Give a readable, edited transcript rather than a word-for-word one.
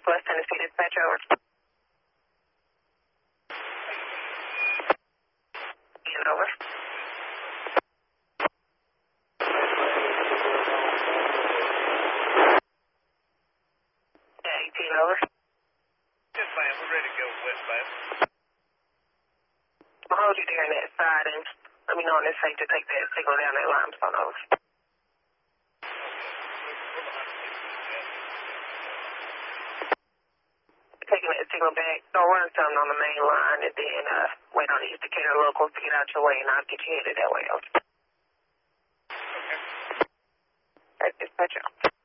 West Tennessee dispatch over. Get over. Yeah, 18 over. Yes, ma'am. We're ready to go westbound. I'll hold you there on that side and let me know when it's safe to take that signal down that limestone over. Taking that signal back, don't run something on the main line and then wait on these Decatur locals to get out your way and I'll get you headed that way. Okay. All right, dispatcher.